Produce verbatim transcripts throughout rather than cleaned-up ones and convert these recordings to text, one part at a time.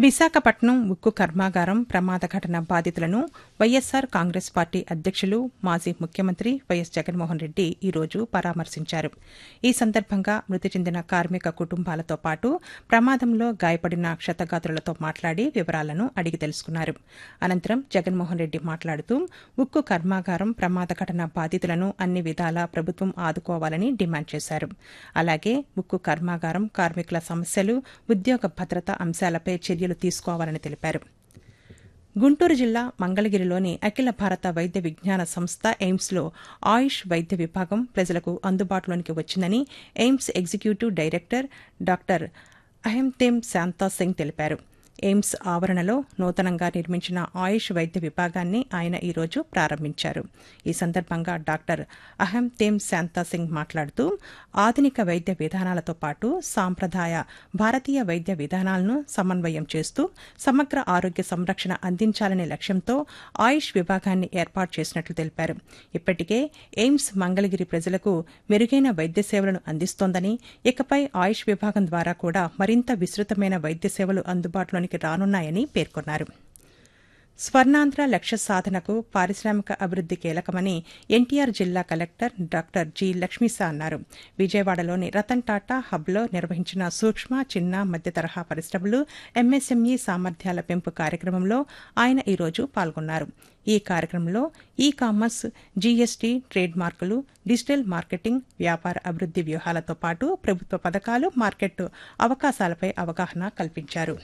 విశాఖపట్నం ఉక్కు కర్మాగారం ప్రమాద ఘటన బాధితులను వైఎస్సార్ కాంగ్రెస్ పార్టీ అధ్యక్షులు మాజీ ముఖ్యమంత్రి వైఎస్ జగన్మోహన్ రెడ్డి ఈ రోజు పరామర్శించారు. ఈ సందర్భంగా మృతి చెందిన కార్మిక కుటుంబాలతో పాటు ప్రమాదంలో గాయపడిన క్షతగాత్రులతో మాట్లాడి వివరాలను అడిగి తెలుసుకున్నారు. అనంతరం జగన్మోహన్ రెడ్డి మాట్లాడుతూ ఉక్కు కర్మాగారం ప్రమాద ఘటన బాధితులను అన్ని విధాలా ప్రభుత్వం ఆదుకోవాలని డిమాండ్ చేశారు. అలాగే ఉక్కు కర్మాగారం కార్మికుల సమస్యలు, ఉద్యోగ భద్రత అంశాలపై చర్యలు తీసుకోవాలని తెలిపారు. గుంటూరు జిల్లా మంగళగిరిలోని అఖిల భారత వైద్య విజ్ఞాన సంస్థ ఎయిమ్స్లో ఆయుష్ వైద్య విభాగం ప్రజలకు అందుబాటులోనికి వచ్చిందని AIIMS executive director doctor అహంతేమ్ Shanta Singh తెలిపారు. ఎయిమ్స్ ఆవరణలో నూతనంగా నిర్మించిన ఆయుష్ వైద్య విభాగాన్ని ఆయన ఈ రోజు ప్రారంభించారు. ఈ సందర్భంగా డాక్టర్ అహంతేమ్ శాంతా సింగ్ మాట్లాడుతూ ఆధునిక వైద్య విధానాలతో పాటు సాంప్రదాయ భారతీయ వైద్య విధానాలను సమన్వయం చేస్తూ సమగ్ర ఆరోగ్య సంరక్షణ అందించాలనే లక్ష్యంతో ఆయుష్ విభాగాన్ని ఏర్పాటు చేసినట్లు తెలిపారు. ఇప్పటికే ఎయిమ్స్ మంగళగిరి ప్రజలకు మెరుగైన వైద్య సేవలను అందిస్తోందని, ఇకపై ఆయుష్ విభాగం ద్వారా కూడా మరింత విస్తృతమైన వైద్య సేవలు అందుబాటులోనికి రానున్నాయని పేర్కొన్నారు. స్వర్ణాంధ్ర లక్ష్య సాధనకు పారిశ్రామిక అభివృద్ది కీలకమని ఎన్టీఆర్ జిల్లా కలెక్టర్ డాక్టర్ జి లక్ష్మీసా అన్నారు. విజయవాడలోని రతన్ టాటా హబ్లో నిర్వహించిన సూక్ష్మ, చిన్న, మధ్య తరహా పరిశ్రమలు, ఎంఎస్ఎంఈ సామర్థ్యాల పెంపు కార్యక్రమంలో ఆయన ఈ రోజు పాల్గొన్నారు. ఈ కార్యక్రమంలో ఈ కామర్స్, జీఎస్టీ, ట్రేడ్ మార్కులు, డిజిటల్ మార్కెటింగ్, వ్యాపార అభివృద్ది వ్యూహాలతో పాటు ప్రభుత్వ పథకాలు, మార్కెట్ అవకాశాలపై అవగాహన కల్పించారు.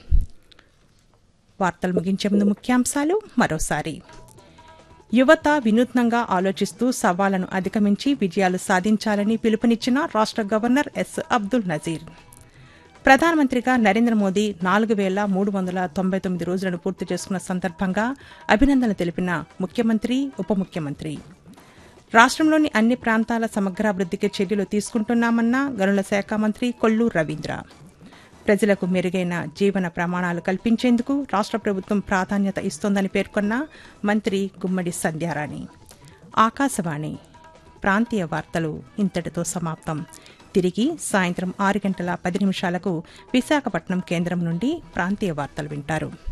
వార్తలు ముగించే ముందు ముఖ్యాంశాలు మరోసారి. యువత వినూత్నంగా ఆలోచిస్తూ సవాళ్లను అధిగమించి విజయాలు సాధించాలని పిలుపునిచ్చిన రాష్ట గవర్నర్ ఎస్ అబ్దుల్ నజీర్. ప్రధానమంత్రిగా నరేంద్ర మోదీ నాలుగు వేల మూడు వందల తొంభై తొమ్మిది రోజులను పూర్తి చేసుకున్న సందర్భంగా అభినందనలు తెలిపిన ముఖ్యమంత్రి, ఉప ముఖ్యమంత్రి. రాష్టంలోని అన్ని ప్రాంతాల సమగ్రాభివృద్దికి చర్యలు తీసుకుంటున్నామన్న గనుల శాఖ మంత్రి కొల్లు రవీంద్ర. ప్రజలకు మెరుగైన జీవన ప్రమాణాలు కల్పించేందుకు రాష్ట ప్రభుత్వం ప్రాధాన్యత ఇస్తోందని పేర్కొన్న మంత్రి గుమ్మడి సంధ్యారాణి. ఆకాశవాణి ప్రాంతీయ వార్తలు ఇంతటితో సమాప్తం. తిరిగి సాయంత్రం ఆరు గంటల పది నిమిషాలకు విశాఖపట్నం కేంద్రం నుండి ప్రాంతీయ వార్తలు వింటారు.